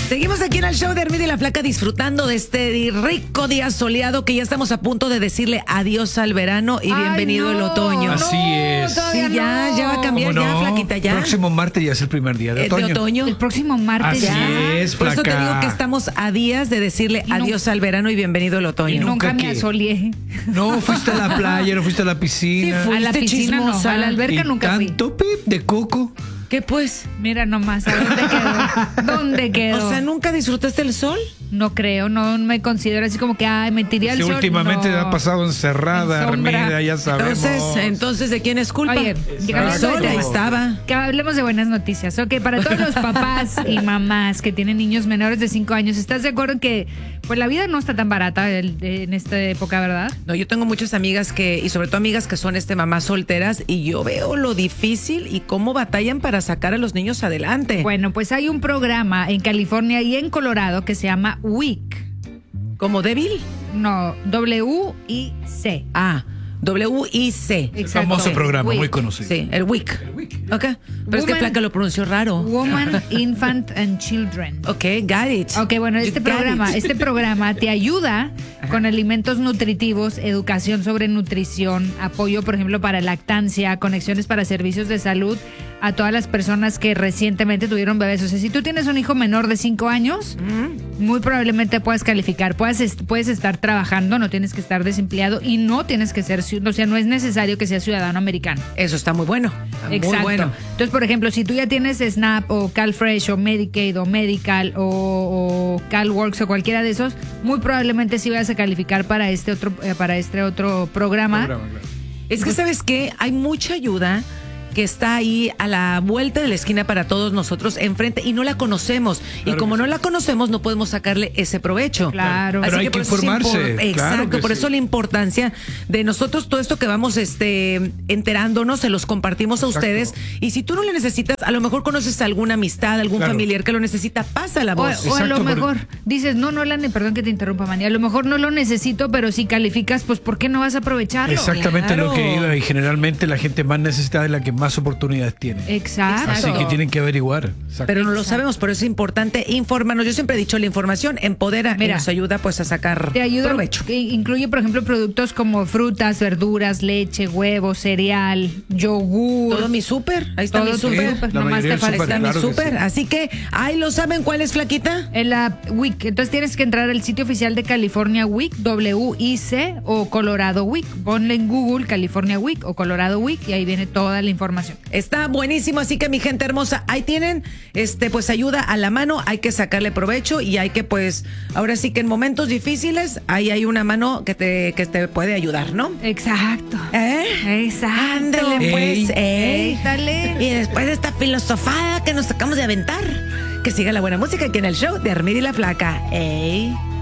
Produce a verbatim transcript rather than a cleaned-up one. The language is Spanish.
Seguimos aquí en el show de Hermida y la Flaca disfrutando de este rico día soleado que ya estamos a punto de decirle adiós al verano y Ay, bienvenido no, el otoño. Así es. Sí, ya, ya va a cambiar, ¿Cómo ya, no? Flaquita, ya. Próximo martes ya es el primer día de Eh, otoño. de otoño. El próximo martes Así ya. es, Por eso te Flaca. digo que estamos a días de decirle Y no- adiós al verano y bienvenido el otoño. Y no- Nunca ¿Nunca me qué? asoleé. No fuiste a la playa, no fuiste a la piscina. Sí, fui. A la Fuiste piscina chismosa. no, a la alberca y nunca fui. tanto pip de coco. ¿Qué pues? Mira nomás, ¿a dónde quedó? ¿Dónde quedó? O sea, ¿nunca disfrutaste el sol? No creo, no me considero así como que, ay, me tiré al Que sol. últimamente no. ha pasado encerrada, En sombra. Hermida, ya sabemos. Entonces, entonces, ¿de quién es culpa? Oye, el hablando sol, de- ahí estaba. Que hablemos de buenas noticias. Ok, para todos los papás y mamás que tienen niños menores de cinco años, ¿estás de acuerdo en que pues la vida no está tan barata el- en esta época, verdad? No, yo tengo muchas amigas que, y sobre todo amigas que son este mamás solteras, y yo veo lo difícil y cómo batallan para sacar a los niños adelante. Bueno, pues hay un programa en California y en Colorado que se llama W I C. ¿Como débil? No, W I C. Ah, W I C. El Exacto. famoso programa, W I C. muy conocido. Sí, el W I C. Ok. Pero es que Woman- Flaca lo pronunció raro. Woman, Infant and Children. Ok, got it. Ok, bueno, You este got programa, it. este programa te ayuda con alimentos nutritivos, educación sobre nutrición, apoyo, por ejemplo, para lactancia, conexiones para servicios de salud a todas las personas que recientemente tuvieron bebés. O sea, si tú tienes un hijo menor de cinco años, muy probablemente puedas calificar, puedes, est- puedes estar trabajando, no tienes que estar desempleado y no tienes que ser, ciu- o sea, no es necesario que seas ciudadano americano. Eso está muy bueno. Muy Exacto. bueno. Entonces, por ejemplo, si tú ya tienes SNAP o CalFresh o Medicaid o Medical o, o CalWorks o cualquiera de esos, muy probablemente sí vas a calificar para este otro eh, para este otro programa. Programa, claro. Es que, ¿sabes qué? Hay mucha ayuda que está ahí a la vuelta de la esquina para todos nosotros enfrente y no la conocemos. Claro y como que no sí. la conocemos, no podemos sacarle ese provecho. Claro. Pero hay por que eso es informarse, impor- claro Exacto, que por sí. eso la importancia de nosotros, todo esto que vamos este, enterándonos, se los compartimos a Exacto. ustedes. Y si tú no lo necesitas, a lo mejor conoces a alguna amistad, algún Claro. familiar que lo necesita, pasa la O, voz. o a lo Exacto, porque- mejor dices, no, no, Lani, perdón que te interrumpa, Manny. A lo mejor no lo necesito, pero si calificas, pues ¿por qué no vas a aprovecharlo? Exactamente Claro. lo que iba, y generalmente la gente más necesitada es la que más oportunidades tiene. Exacto. Así que tienen que averiguar. Exacto. Pero no lo sabemos, por eso es importante informarnos. Yo siempre he dicho, la información empodera Mira, y nos ayuda pues a sacar Te ayuda, provecho. que incluye, por ejemplo, productos como frutas, verduras, leche, huevos, cereal, yogur. Todo mi súper, ahí está Todo mi tu súper. súper, La nomás mayoría te del falta súper, Está mi claro que súper. sí. Así que, ahí lo saben, ¿cuál es, Flaquita? En la W I C. Entonces tienes que entrar al sitio oficial de California W I C, W I C o Colorado W I C. Ponle en Google California W I C o Colorado W I C y ahí viene toda la información. Está buenísimo, así que mi gente hermosa, ahí tienen, este, pues ayuda a la mano, hay que sacarle provecho y hay que, pues, ahora sí que en momentos difíciles, ahí hay una mano que te, que te puede ayudar, ¿no? Exacto. ¿Eh? Exacto. Ándale, pues, Ey. ey. Dale. Y después de esta filosofada que nos acabamos de aventar, que siga la buena música aquí en el show de Hermida y la Flaca. Ey.